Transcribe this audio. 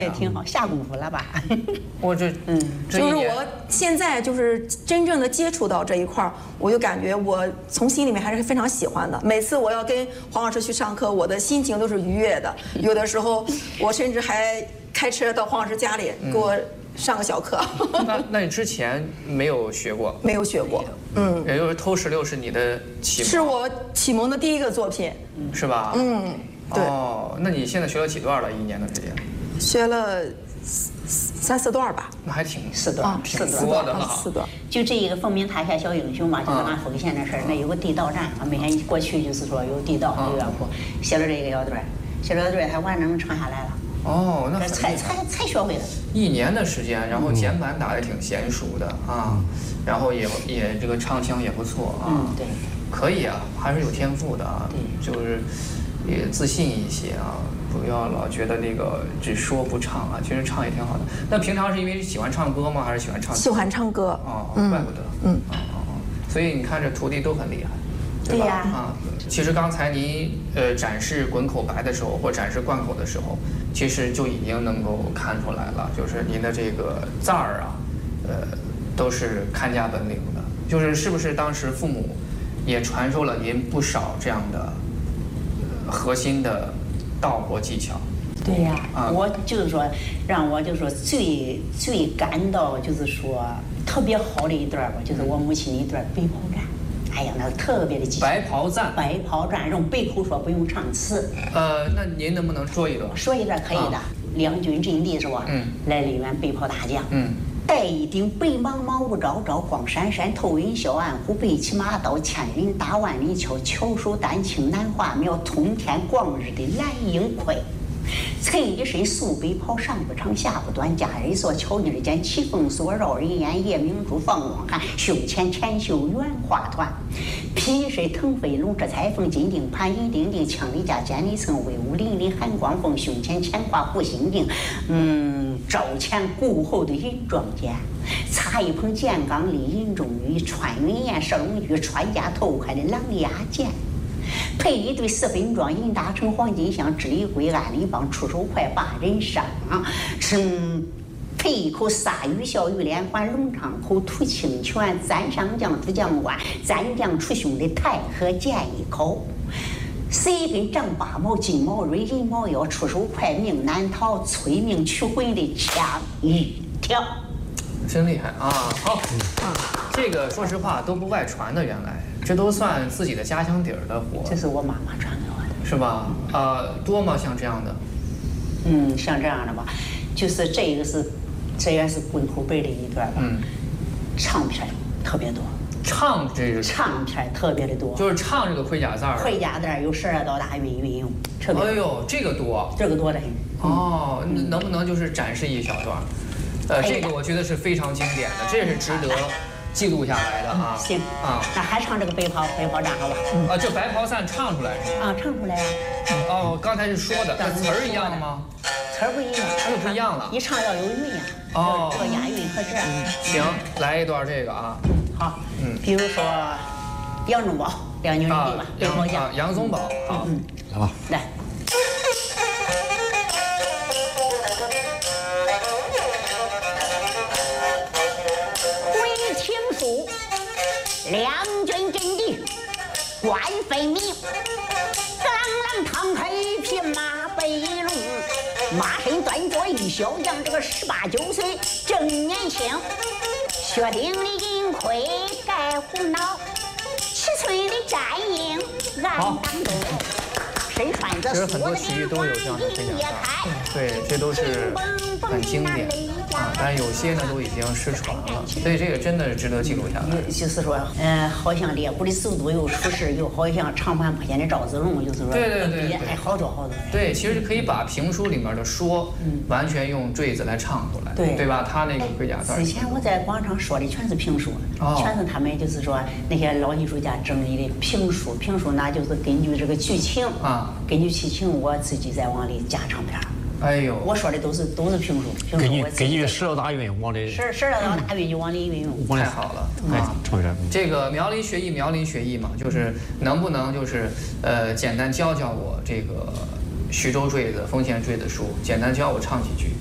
也挺好，下功夫了吧？ 我这就是我现在就是真正的接触到这一块儿，我就感觉我从心里面还是非常喜欢的。每次我要跟黄老师去上课，我的心情都是愉悦的。有的时候我甚至还开车到黄老师家里给我上个小课。 那你之前没有学过？ 没有学过， 也就是偷石榴是你的启蒙， 是我启蒙的第一个作品， 是吧？ 对。 哦，那你现在学了几段了？1年的时间？ 学了3、4段吧。 那还挺 4段， 挺多的了。 4段。 就这一个凤鸣塔下小英雄嘛，就是俺丰县的事儿。那有个地道战，俺每天过去就是说有地道有乐谱，写了这一个小段，写了段还完整唱下来了。 哦，那才学会的。 1年的时间，然后键盘打得挺娴熟的啊，然后也这个唱腔也不错啊。 对。 可以啊，还是有天赋的啊。就是也自信一些啊。不要老觉得那个只说不唱啊，其实唱也挺好的。那平常是因为喜欢唱歌吗？还是喜欢唱？ 喜欢唱歌。 哦，怪不得。所以你看这徒弟都很厉害， 对吧？ 啊，其实刚才您展示滚口白的时候，或展示贯口的时候，其实就已经能够看出来了，就是您的这个字儿啊，都是看家本领的。是不是当时父母也传授了您不少这样的核心的道活技巧？ 对呀，我就是说，让我就是说最感到就是说特别好的一段吧，就是我母亲的一段白袍战。哎呀，那特别的技巧。 白袍战。 白袍战用背口说，不用唱词。 那您能不能说一段？ 说一段可以的。两军阵地是吧？来了一员白袍大将。戴一顶白茫茫雾昭昭，光闪闪透云霄暗虎，背骑马刀，千人打万里敲，巧手丹青难画描，通天光日的蓝鹰盔。侧一身素白袍，上不长下不短，佳人所巧妮间，奇峰所绕人烟，夜明珠放光寒，胸前前绣圆花团，披身腾飞龙，这彩凤金钉盘，银钉钉枪里架尖里层，威武凛凛寒光凤，胸前牵挂护心镜，朝前顾后的银装剑，插一捧剑刚立银中玉，穿云雁射龙驹，穿甲透开的狼牙剑。配一对4分装银大成黄金香，支离归按里帮，出手快把人伤。配一口飒玉笑玉连环，龙昌口吐清泉，赞上将出将官，赞将出兄的太和剑一口。谁跟丈8毛金毛锐银毛腰，出手快命难逃，催命取魂的枪一条。 真厉害啊！好，这个说实话都不外传的，原来这都算自己的家乡底儿的活。 这是我妈妈传给我的， 是吧？多吗？像这样的？ 像这样的吧，就是这也是滚口白的一段吧。唱片特别多。唱片特别的多， 就是唱这个盔甲字儿。 盔甲字儿有12道大运用，特别。 哎呦，这个多。 这个多得很。 哦，能不能就是展示一小段？这个我觉得是非常经典的，这是值得记录下来的啊。 行啊，那还唱这个白袍战好吧？ 这白袍战唱出来是吗？ 唱出来呀。 刚才是说的，那词儿一样吗？ 词儿不一样， 就不一样了。 一唱要有韵呀。要押韵和这。 行，来一段这个啊。 好。比如说杨宗保、梁兄弟吧，白袍将。 杨宗保，好。 来吧。 来。两军阵地官分明，朗朗堂开匹马背龙，马身端坐一小将，这个18、19岁正年轻，薛定的银盔盖虎脑，7寸的战鹰暗当中，身穿着很多曲艺都有这样的盔甲带，对，这都是很经典啊，但有些呢都已经失传了，所以这个真的是值得记录下来。 就是说，好像猎户的速度又出世，又好像长坂坡县的赵子龙，就是说， 对， 哎，好多。 对，其实可以把评书里面的说，完全用坠子来唱出来，对吧？他那个盔甲字。 之前我在广场说的全是评书，全是他们就是说那些老艺术家整理的评书，评书呢就是根据这个剧情啊，根据剧情我自己再往里加唱片。 哎呦， 我说的都是评书， 根据12道大运往里 12道大运就往里运用， 太好了啊！这个苗林学艺嘛，就是能不能就是简单教我这个徐州坠子、丰县坠子书，简单教我唱几句。